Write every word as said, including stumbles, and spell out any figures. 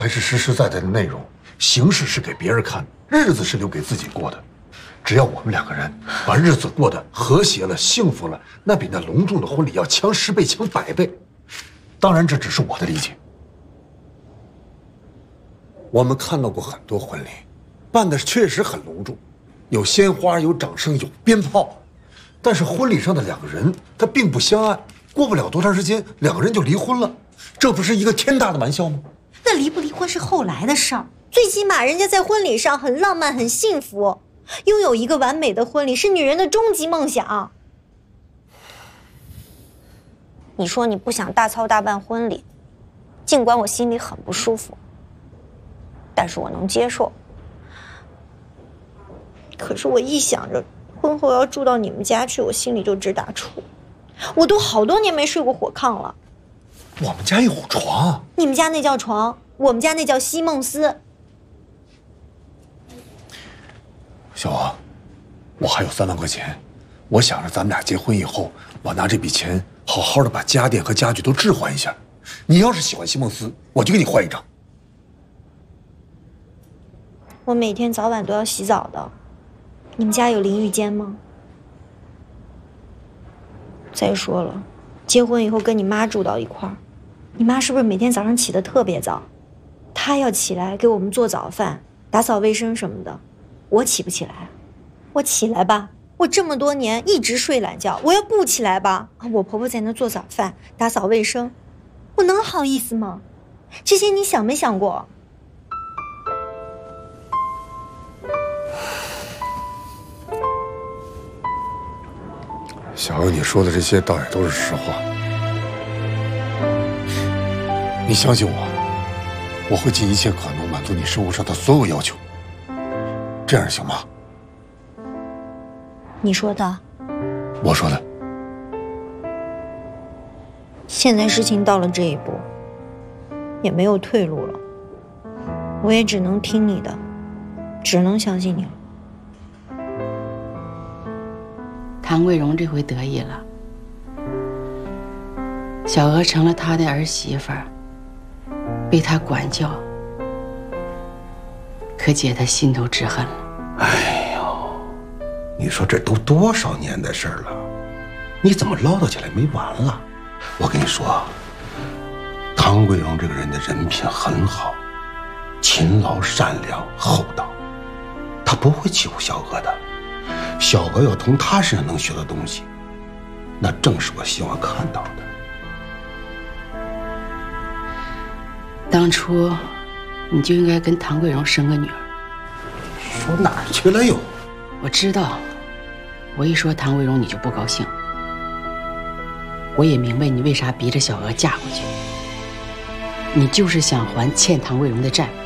还是实实在在的内容。形式是给别人看，日子是留给自己过的。只要我们两个人把日子过得和谐了、幸福了，那比那隆重的婚礼要强十倍、强百倍。当然，这只是我的理解。我们看到过很多婚礼，办的确实很隆重，有鲜花、有掌声、有鞭炮。但是婚礼上的两个人，他并不相爱，过不了多长时间，两个人就离婚了，这不是一个天大的玩笑吗？ 那离不离婚是后来的事儿，最起码人家在婚礼上很浪漫、很幸福。拥有一个完美的婚礼是女人的终极梦想。你说你不想大操大办婚礼，尽管我心里很不舒服，但是我能接受。可是我一想着婚后要住到你们家去，我心里就直打怵。我都好多年没睡过火炕了。 我们家有床， 你们家那叫床，我们家那叫西梦思。 小娥，我还有三万块钱，我想着咱们俩结婚以后，我拿这笔钱好好的把家电和家具都置换一下。你要是喜欢西梦思，我就给你换一张。 我每天早晚都要洗澡的，你们家有淋浴间吗？再说了，结婚以后跟你妈住到一块儿，你妈是不是每天早上起得特别早？她要起来给我们做早饭、打扫卫生什么的，我起不起来？我起来吧，我这么多年一直睡懒觉，我要不起来吧，我婆婆在那做早饭、打扫卫生，我能好意思吗？这些你想没想过？ 小娥，你说的这些倒也都是实话。你相信我，我会尽一切可能满足你生活上的所有要求，这样行吗？ 你说的， 我说的。 现在事情到了这一步，也没有退路了，我也只能听你的，只能相信你了。 唐桂荣这回得意了，小娥成了他的儿媳妇儿，被他管教，可姐她心头之恨了。 哎呦，你说这都多少年的事儿了，你怎么唠叨起来没完了？我跟你说，唐桂荣这个人的人品很好，勤劳、善良、厚道，他不会欺负小娥的。小娥要从他身上能学到东西，那正是我希望看到的。 当初你就应该跟唐桂荣生个女儿。 说哪儿去了又？ 我知道，我一说唐桂荣你就不高兴。我也明白你为啥逼着小娥嫁过去，你就是想还欠唐桂荣的债。